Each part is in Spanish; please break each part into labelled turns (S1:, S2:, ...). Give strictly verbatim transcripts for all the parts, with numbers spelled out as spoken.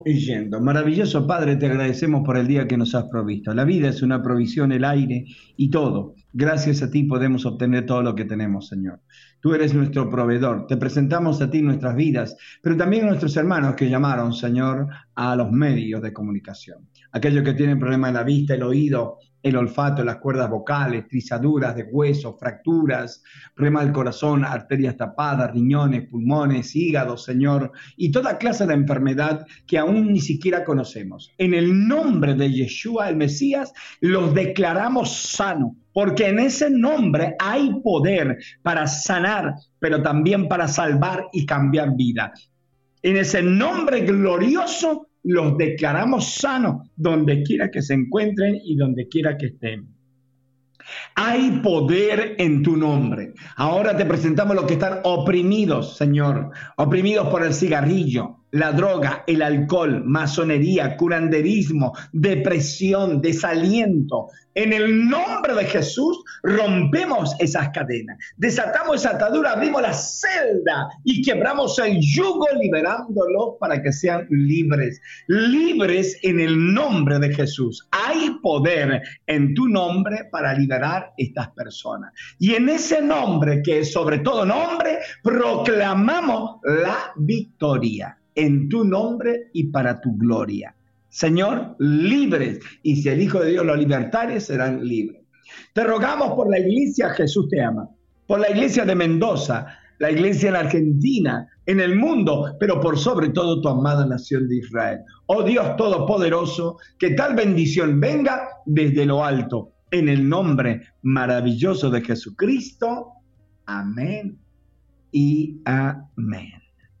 S1: Y yendo. Maravilloso Padre, te agradecemos por el día que nos has provisto. La vida es una provisión, el aire y todo. Gracias a ti podemos obtener todo lo que tenemos, Señor. Tú eres nuestro proveedor. Te presentamos a ti nuestras vidas, pero también a nuestros hermanos que llamaron, Señor, a los medios de comunicación. Aquellos que tienen problemas en la vista, el oído, el olfato, las cuerdas vocales, trizaduras de huesos, fracturas, problemas del corazón, arterias tapadas, riñones, pulmones, hígado, Señor, y toda clase de enfermedad que aún ni siquiera conocemos. En el nombre de Yeshua, el Mesías, los declaramos sanos, porque en ese nombre hay poder para sanar, pero también para salvar y cambiar vida. En ese nombre glorioso los declaramos sanos donde quiera que se encuentren y donde quiera que estén. Hay poder en tu nombre. Ahora te presentamos los que están oprimidos, Señor, oprimidos por el cigarrillo, la droga, el alcohol, masonería, curanderismo, depresión, desaliento. En el nombre de Jesús rompemos esas cadenas, desatamos esa atadura, abrimos la celda y quebramos el yugo liberándolos para que sean libres. Libres en el nombre de Jesús. Hay poder en tu nombre para liberar estas personas. Y en ese nombre, que es sobre todo nombre, proclamamos la victoria. En tu nombre y para tu gloria. Señor, libres. Y si el Hijo de Dios los libertare, serán libres. Te rogamos por la iglesia, Jesús te ama. Por la iglesia de Mendoza, la iglesia en Argentina, en el mundo, pero por sobre todo tu amada nación de Israel. Oh Dios Todopoderoso, que tal bendición venga desde lo alto. En el nombre maravilloso de Jesucristo. Amén y amén.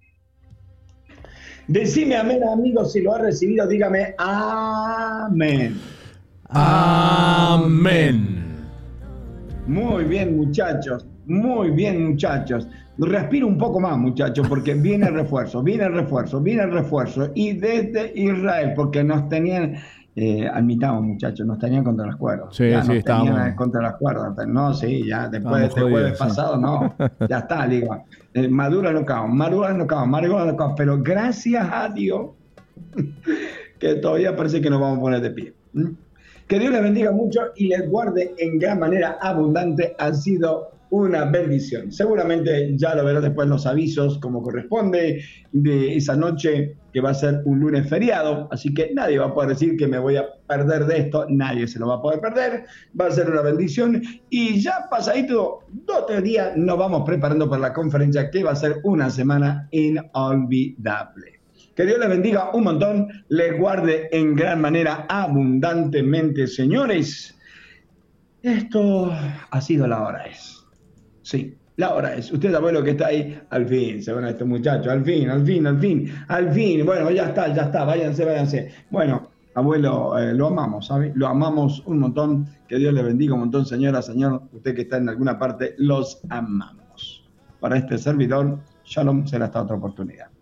S1: Decime amén, amigos, si lo has recibido, dígame amén.
S2: Amén.
S1: Muy bien, muchachos, muy bien, muchachos. Respiro un poco más, muchachos, porque viene el refuerzo, viene el refuerzo, viene el refuerzo. Y desde Israel, porque nos tenían, eh, admitamos, muchachos, nos tenían contra las cuerdas.
S2: Sí,
S1: ya
S2: sí,
S1: nos
S2: estábamos.
S1: tenían contra las cuerdas. No, sí, ya después de este
S2: jodidos,
S1: jueves
S2: sí.
S1: pasado, no, ya está, digo. Eh, Maduro no cago, Maduro no cago, Maduro no cago, pero gracias a Dios que todavía parece que nos vamos a poner de pie. ¿Mm? Que Dios les bendiga mucho y les guarde en gran manera abundante. Ha sido una bendición. Seguramente ya lo verán después en los avisos como corresponde de esa noche que va a ser un lunes feriado, así que nadie va a poder decir que me voy a perder de esto, nadie se lo va a poder perder, va a ser una bendición y ya pasadito dos o tres días nos vamos preparando para la conferencia que va a ser una semana inolvidable. Que Dios les bendiga un montón, les guarde en gran manera abundantemente, señores. Esto ha sido la hora es. Sí, la hora es. Usted, abuelo, que está ahí, al fin, se van a estos muchachos, al fin, al fin, al fin, al fin. Bueno, ya está, ya está, váyanse, váyanse. Bueno, abuelo, eh, lo amamos, ¿sabe? Lo amamos un montón. Que Dios le bendiga un montón, señora, señor. Usted que está en alguna parte, los amamos. Para este servidor, shalom, será hasta otra oportunidad.